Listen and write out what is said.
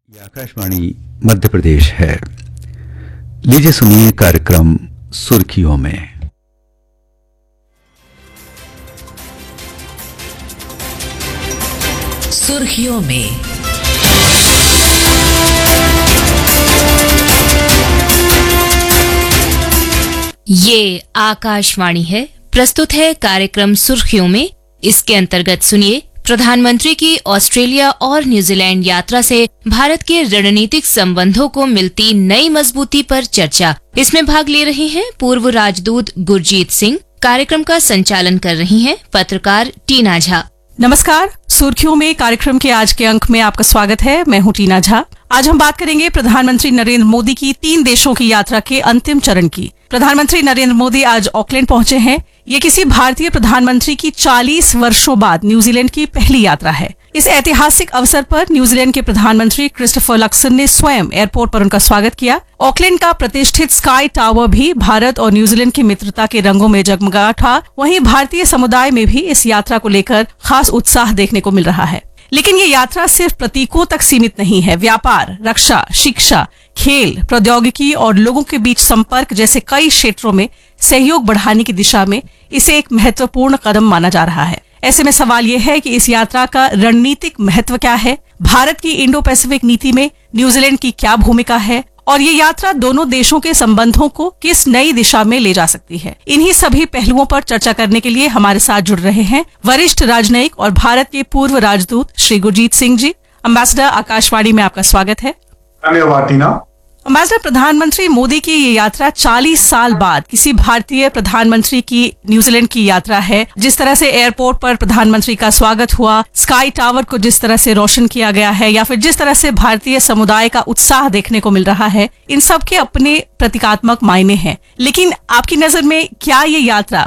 ये आकाशवाणी मध्य प्रदेश है। लीजिए सुनिए कार्यक्रम सुर्खियों में। सुर्खियों में ये आकाशवाणी है। प्रस्तुत है कार्यक्रम सुर्खियों में। इसके अंतर्गत सुनिए प्रधानमंत्री की ऑस्ट्रेलिया और न्यूजीलैंड यात्रा से भारत के रणनीतिक संबंधों को मिलती नई मजबूती पर चर्चा। इसमें भाग ले रहे हैं पूर्व राजदूत गुरजीत सिंह। कार्यक्रम का संचालन कर रही हैं पत्रकार टीना झा। नमस्कार। सुर्खियों में कार्यक्रम के आज के अंक में आपका स्वागत है। मैं हूं टीना झा। आज हम बात करेंगे प्रधानमंत्री नरेंद्र मोदी की 3 देशों की यात्रा के अंतिम चरण की। प्रधानमंत्री नरेंद्र मोदी आज ऑकलैंड पहुंचे हैं। ये किसी भारतीय प्रधानमंत्री की 40 वर्षों बाद न्यूजीलैंड की पहली यात्रा है। इस ऐतिहासिक अवसर पर न्यूजीलैंड के प्रधानमंत्री क्रिस्टोफर लक्सन ने स्वयं एयरपोर्ट पर उनका स्वागत किया। ऑकलैंड का प्रतिष्ठित स्काई टावर भी भारत और न्यूजीलैंड की मित्रता के रंगों में जगमगा था। वहीं भारतीय समुदाय में भी इस यात्रा को लेकर खास उत्साह देखने को मिल रहा है। लेकिन ये यात्रा सिर्फ प्रतीकों तक सीमित नहीं है। व्यापार, रक्षा, शिक्षा, खेल, प्रौद्योगिकी और लोगों के बीच संपर्क जैसे कई क्षेत्रों में सहयोग बढ़ाने की दिशा में इसे एक महत्वपूर्ण कदम माना जा रहा है। ऐसे में सवाल यह है कि इस यात्रा का रणनीतिक महत्व क्या है, भारत की इंडो पैसिफिक नीति में न्यूजीलैंड की क्या भूमिका है और ये यात्रा दोनों देशों के संबंधों को किस नई दिशा में ले जा सकती है। इन्हीं सभी पहलुओं पर चर्चा करने के लिए हमारे साथ जुड़ रहे हैं वरिष्ठ राजनयिक और भारत के पूर्व राजदूत श्री गुरजीत सिंह जी। अम्बेसडर, आकाशवाणी में आपका स्वागत है। धन्यवाद टीना। अम्बेसडर, प्रधानमंत्री मोदी की ये यात्रा 40 साल बाद किसी भारतीय प्रधानमंत्री की न्यूजीलैंड की यात्रा है। जिस तरह से एयरपोर्ट पर प्रधानमंत्री का स्वागत हुआ, स्काई टावर को जिस तरह से रोशन किया गया है या फिर जिस तरह से भारतीय समुदाय का उत्साह देखने को मिल रहा है, इन सब के अपने प्रतीकात्मक मायने हैं। लेकिन आपकी नजर में क्या ये यात्रा